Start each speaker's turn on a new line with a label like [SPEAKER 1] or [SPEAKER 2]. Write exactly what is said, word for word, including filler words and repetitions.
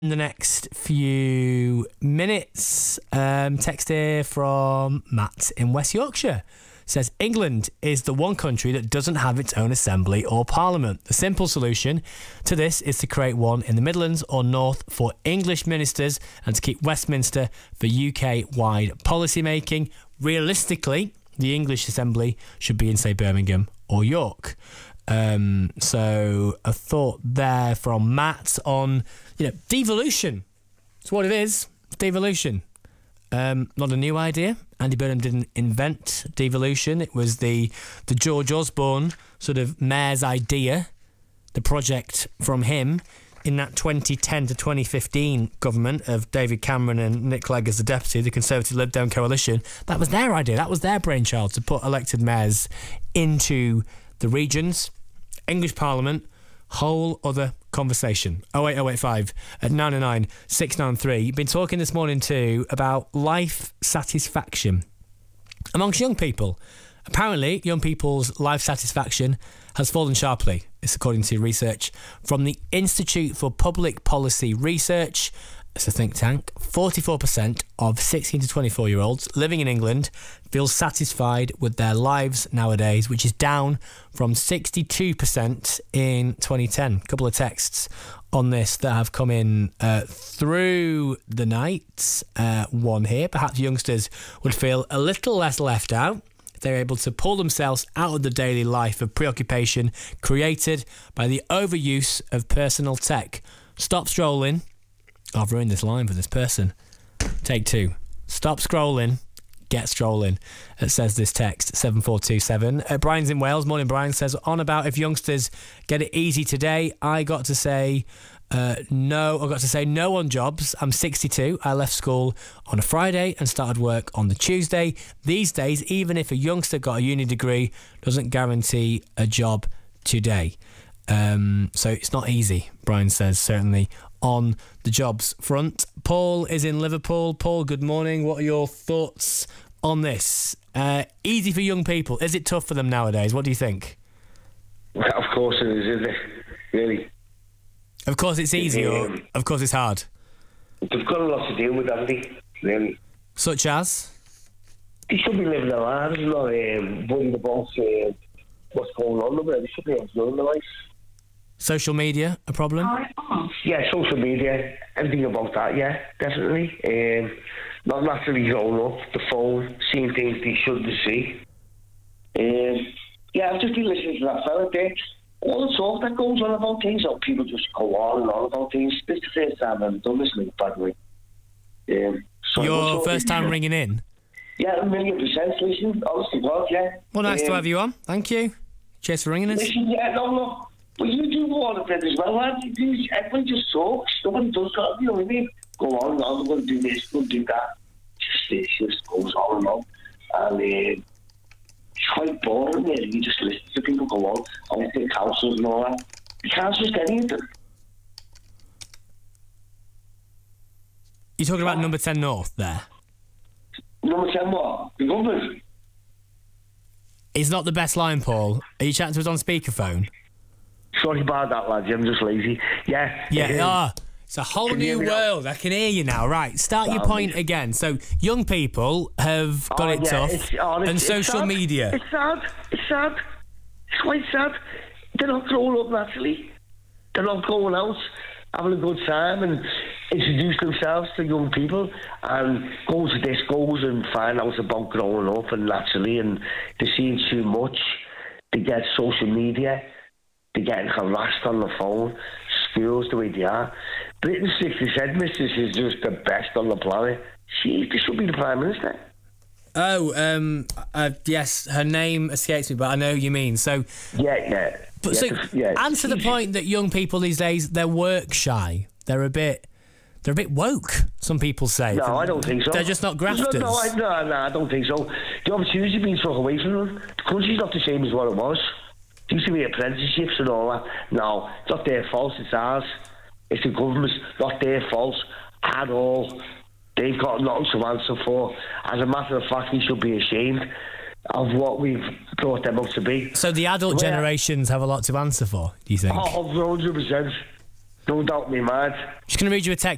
[SPEAKER 1] In the next few minutes, um, text here from Matt in West Yorkshire. Says, England is the one country that doesn't have its own assembly or parliament. The simple solution to this is to create one in the Midlands or North for English ministers and to keep Westminster for U K-wide policy making. Realistically, the English assembly should be in, say, Birmingham or York. Um, so a thought there from Matt on, you know, devolution. It's what it is. It's devolution. Um, not a new idea. Andy Burnham didn't invent devolution. It was the the George Osborne sort of mayor's idea, the project from him in that twenty ten to twenty fifteen government of David Cameron and Nick Clegg as the deputy, the Conservative Lib Dem coalition. That was their idea. That was their brainchild, to put elected mayors into the regions. English Parliament, whole other conversation. oh eight oh eight five at nine oh nine six nine three. Been talking this morning too about life satisfaction amongst young people. Apparently, young people's life satisfaction has fallen sharply. It's according to research from the Institute for Public Policy Research. It's a think tank. forty-four percent of sixteen to twenty-four year olds living in England feel satisfied with their lives nowadays, which is down from sixty-two percent in twenty ten. A couple of texts on this that have come in uh, through the night. Uh, one here, perhaps youngsters would feel a little less left out if they're able to pull themselves out of the daily life of preoccupation created by the overuse of personal tech. Stop strolling. I've ruined this line for this person. Take two. Stop scrolling, get strolling. It says this text, seven four two seven. Uh, Brian's in Wales. Morning, Brian. Says, on about if youngsters get it easy today, I got to say uh, no. I got to say no on jobs. I'm sixty-two. I left school on a Friday and started work on the Tuesday. These days, even if a youngster got a uni degree, doesn't guarantee a job today. Um, so it's not easy, Brian says, certainly on the jobs front. Paul is in Liverpool. Paul, good morning. What are your thoughts on this? Uh, easy for young people. Is it tough for them nowadays? What do you think?
[SPEAKER 2] Well, of course it is, isn't it? Really.
[SPEAKER 1] Of course it's easy, um, or of course it's hard?
[SPEAKER 2] They've got a lot to deal with, haven't they? Really.
[SPEAKER 1] Such as?
[SPEAKER 2] They should be living their lives, not um, worried about uh, what's going on with it. They should be enjoying their life.
[SPEAKER 1] Social media, a problem?
[SPEAKER 2] Yeah, social media, everything about that, yeah, definitely. Um, not naturally growing up, the phone, seeing things they shouldn't see. Um, yeah, I've just been listening to that fella there. All the talk that goes on about things, or people just go on and on about things. This is the first time I've done this, by the way. Um, so
[SPEAKER 1] Your first time yeah. ringing in?
[SPEAKER 2] Yeah, a million percent, listen, honestly, God, yeah.
[SPEAKER 1] Well, nice um, to have you on, thank you. Cheers for ringing us.
[SPEAKER 2] Listen, yeah, no, no. But you do all of it as well, lads. Everyone just talks. Nobody does that, you know what I mean? Go on and on, I'm going to do this, I'm going to do that. Just, it just goes on and on. And uh, it's quite boring, really. You just listen to people go on. I went to the councils and all that. The councils get anything.
[SPEAKER 1] You're talking about number ten North there?
[SPEAKER 2] Number ten what? The government?
[SPEAKER 1] It's not the best line, Paul. Are you chatting to us on speakerphone?
[SPEAKER 2] Sorry about that, lads. I'm just lazy. Yeah.
[SPEAKER 1] Yeah. Ah, oh, it's a whole new world. I can hear you now. Right. Start your point again. So, young people have got
[SPEAKER 2] oh,
[SPEAKER 1] it
[SPEAKER 2] yeah,
[SPEAKER 1] tough,
[SPEAKER 2] it's, oh, it's,
[SPEAKER 1] and
[SPEAKER 2] it's
[SPEAKER 1] social
[SPEAKER 2] sad.
[SPEAKER 1] media.
[SPEAKER 2] It's sad. It's sad. It's quite sad. They're not growing up naturally. They're not going out, having a good time, and introduce themselves to young people, and go to discos and find out about growing up and naturally, and they're seeing too much. They get social media. They're getting harassed on the phone. Schools the way they are. Britain's sixty headmistress is just the best on the planet. She, she should be the Prime Minister.
[SPEAKER 1] Oh, um, uh, yes, her name escapes me, but I know who you mean. So,
[SPEAKER 2] yeah, yeah.
[SPEAKER 1] But
[SPEAKER 2] yeah,
[SPEAKER 1] so,
[SPEAKER 2] the, yeah.
[SPEAKER 1] answer the point that young people these days, they're work shy. They're a bit, they're a bit woke. Some people say.
[SPEAKER 2] No, I don't think so.
[SPEAKER 1] They're just not grafters.
[SPEAKER 2] No, no, I, no, no, I don't think so. The opportunity's been struck away from them. The country's not the same as what it was. There used to be apprenticeships and all that. No, it's not their fault, it's ours. It's the government's, not their fault at all. They've got nothing to answer for. As a matter of fact, we should be ashamed of what we've brought them up to be.
[SPEAKER 1] So the adult well, generations have a lot to answer for, do you think?
[SPEAKER 2] Oh, one hundred percent. No doubt in my mind.
[SPEAKER 1] Just going to read you a text